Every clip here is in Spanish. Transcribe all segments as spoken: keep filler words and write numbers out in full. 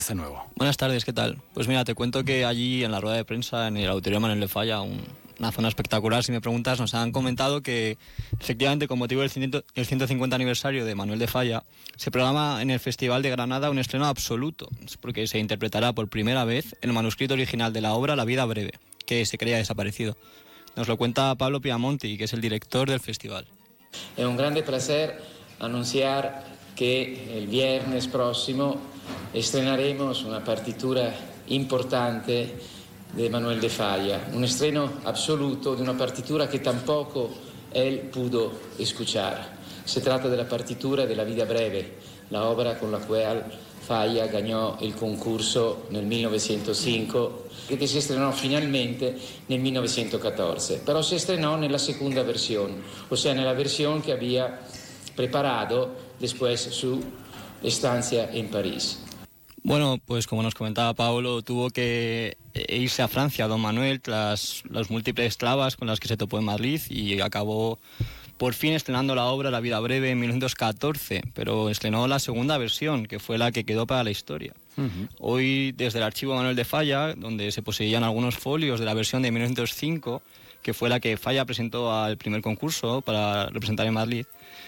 De nuevo. Buenas tardes, ¿qué tal? Pues mira, te cuento que allí en la rueda de prensa, en el Auditorio Manuel de Falla, un, una zona espectacular, si me preguntas, nos han comentado que efectivamente con motivo del ciento, el ciento cincuenta aniversario de Manuel de Falla, se programa en el Festival de Granada un estreno absoluto, porque se interpretará por primera vez el manuscrito original de la obra La vida breve, que se creía desaparecido. Nos lo cuenta Pablo Piamonti, que es el director del festival. Es un grande placer anunciar que el viernes próximo estrenaremos una partitura importante de Manuel de Falla, un estreno absoluto de una partitura que tampoco él pudo escuchar. Se trata de la partitura de La vida breve, la obra con la cual Falla ganó el concurso nel millenovecentocinque e che si estrenò finalmente nel millenovecentocatorce, però si estrenò nella seconda versione, ossia nella versione che había preparado después su estancia en París. Bueno, pues como nos comentaba Pablo, tuvo que irse a Francia don Manuel tras las múltiples trabas con las que se topó en Madrid y acabó por fin estrenando la obra La vida breve en mil novecientos catorce, pero estrenó la segunda versión, que fue la que quedó para la historia. Uh-huh. Hoy, desde el archivo Manuel de Falla, donde se poseían algunos folios de la versión de mil novecientos cinco, que fue la que Falla presentó al primer concurso para representar en Madrid,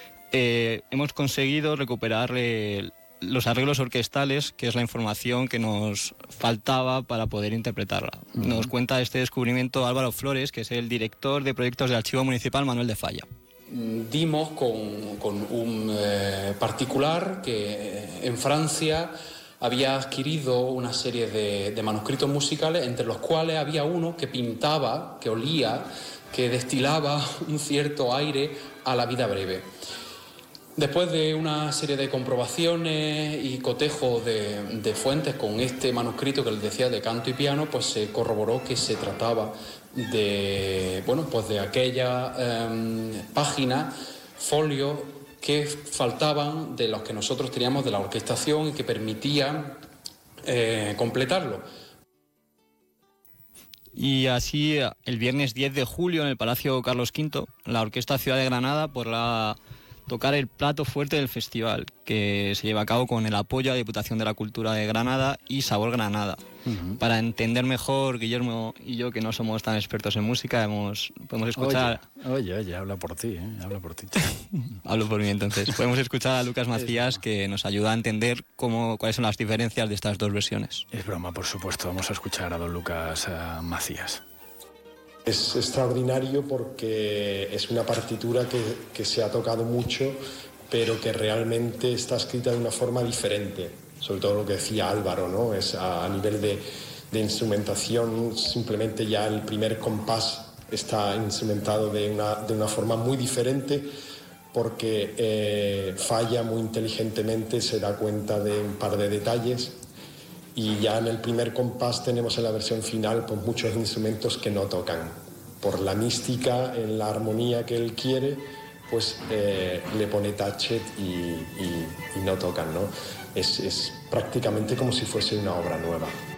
eh, hemos conseguido recuperar eh, los arreglos orquestales, que es la información que nos faltaba para poder interpretarla. Uh-huh. Nos cuenta este descubrimiento Álvaro Flores, que es el director de proyectos del Archivo Municipal Manuel de Falla. Dimos con, con un eh, particular que en Francia había adquirido una serie de, de manuscritos musicales, entre los cuales había uno que pintaba, que olía, que destilaba un cierto aire a La vida breve. Después de una serie de comprobaciones y cotejo de, de fuentes con este manuscrito que les decía de canto y piano, pues se corroboró que se trataba de, bueno, pues de aquella eh, página, folios que faltaban de los que nosotros teníamos de la orquestación y que permitían eh, completarlo. Y así, el viernes diez de julio en el Palacio Carlos quinto, la Orquesta Ciudad de Granada podrá tocar el plato fuerte del festival, que se lleva a cabo con el apoyo a la Diputación de la Cultura de Granada y Sabor Granada. Uh-huh. Para entender mejor, Guillermo y yo, que no somos tan expertos en música, hemos, podemos escuchar... Oye, oye, oye, habla por ti, ¿eh? Habla por ti. Hablo por mí, entonces. Podemos escuchar a Lucas Macías, que nos ayuda a entender cómo, cuáles son las diferencias de estas dos versiones. Es broma, por supuesto. Vamos a escuchar a don Lucas uh, Macías. Es extraordinario porque es una partitura que, que se ha tocado mucho, pero que realmente está escrita de una forma diferente. Sobre todo lo que decía Álvaro, ¿no? Es a, a nivel de, de instrumentación, simplemente ya el primer compás está instrumentado de una, de una forma muy diferente, porque eh, Falla muy inteligentemente se da cuenta de un par de detalles. Y ya en el primer compás tenemos en la versión final pues muchos instrumentos que no tocan. Por la mística, en la armonía que él quiere, pues eh, le pone tachet y, y, y no tocan, ¿no? Es, es prácticamente como si fuese una obra nueva.